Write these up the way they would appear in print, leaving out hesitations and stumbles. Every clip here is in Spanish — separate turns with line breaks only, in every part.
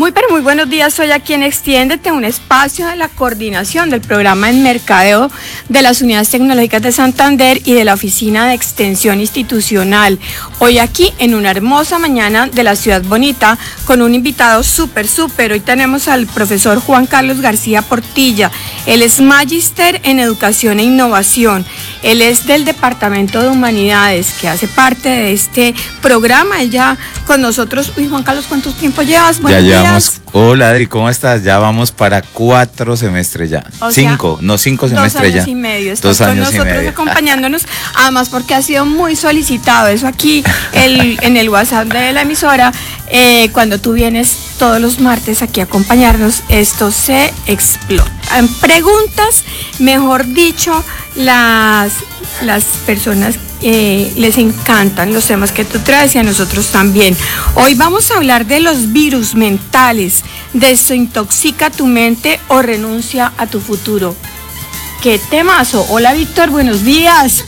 Muy, pero muy buenos días. Soy aquí en Extiéndete, un espacio de la coordinación del programa en mercadeo de las Unidades Tecnológicas de Santander y de la Oficina de Extensión Institucional. Hoy aquí en una hermosa mañana de la Ciudad Bonita con un invitado súper. Hoy tenemos al profesor Juan Carlos García Portilla. Él es magíster en Educación e Innovación. Él es del Departamento de Humanidades, que hace parte de este programa. Él ya con nosotros. Uy, Juan Carlos, ¿cuánto tiempo llevas?
Ya llevamos. Hola Adri, ¿cómo estás? Ya vamos para 4 semestres ya.
O
5 semestres ya.
2 años y medio.
Estás 2 años
con nosotros
y medio.
Acompañándonos, además porque ha sido muy solicitado eso aquí en el WhatsApp de la emisora. Cuando tú vienes todos los martes aquí a acompañarnos, esto se explota. En preguntas, mejor dicho, las personas les encantan los temas que tú traes y a nosotros también. Hoy vamos a hablar de los virus mentales. Desintoxica tu mente o renuncia a tu futuro. ¡Qué temazo! Hola Víctor, buenos días.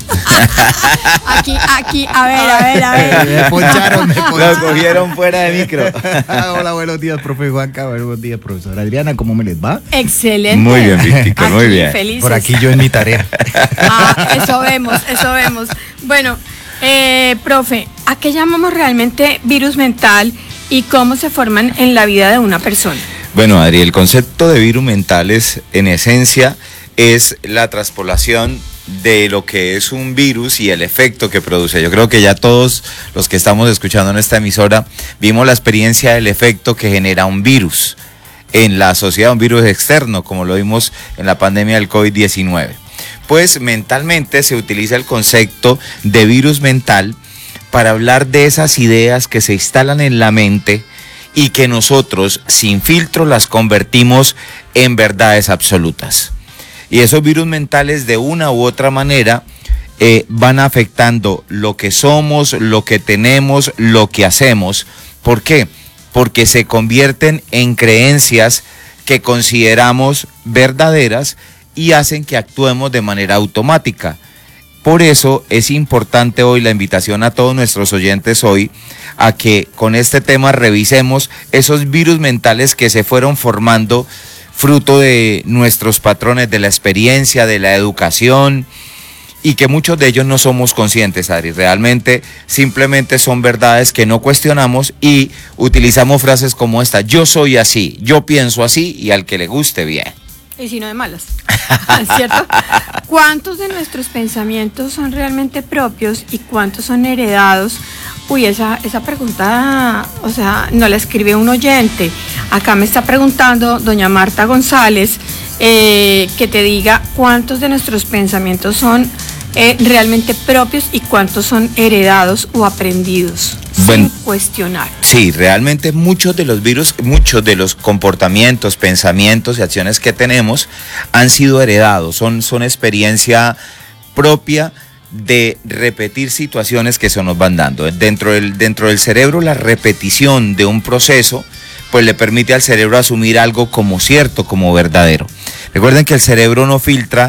Aquí, a ver.
Me poncharon.
Lo cogieron fuera de micro.
Hola, buenos días, profe Juanca, buenos días, profesora Adriana, ¿cómo me les va?
Excelente.
Muy bien, Víctor, muy bien.
Felices.
Por aquí yo en mi tarea.
Eso vemos. Bueno, profe, ¿a qué llamamos realmente virus mental y cómo se forman en la vida de una persona?
Bueno, Adri, el concepto de virus mentales, en esencia, es la traspolación de lo que es un virus y el efecto que produce. Yo creo que ya todos los que estamos escuchando en esta emisora vimos la experiencia del efecto que genera un virus en la sociedad, un virus externo, como lo vimos en la pandemia del COVID-19. Pues mentalmente se utiliza el concepto de virus mental para hablar de esas ideas que se instalan en la mente y que nosotros sin filtro las convertimos en verdades absolutas. Y esos virus mentales de una u otra manera van afectando lo que somos, lo que tenemos, lo que hacemos. ¿Por qué? Porque se convierten en creencias que consideramos verdaderas y hacen que actuemos de manera automática. Por eso es importante hoy la invitación a todos nuestros oyentes hoy a que con este tema revisemos esos virus mentales que se fueron formando fruto de nuestros patrones, de la experiencia, de la educación, y que muchos de ellos no somos conscientes, Adri. Realmente simplemente son verdades que no cuestionamos y utilizamos frases como esta: yo soy así, yo pienso así, y al que le guste, bien.
Y si no de malas, ¿cierto? ¿Cuántos de nuestros pensamientos son realmente propios y cuántos son heredados? Uy, esa pregunta, o sea, no la escribe un oyente. Acá me está preguntando doña Marta González que te diga cuántos de nuestros pensamientos son realmente propios y cuántos son heredados o aprendidos, sin cuestionar.
Sí, realmente muchos de los virus, muchos de los comportamientos, pensamientos y acciones que tenemos han sido heredados, son experiencia propia de repetir situaciones que se nos van dando. Dentro del cerebro, la repetición de un proceso pues le permite al cerebro asumir algo como cierto, como verdadero. Recuerden que el cerebro no filtra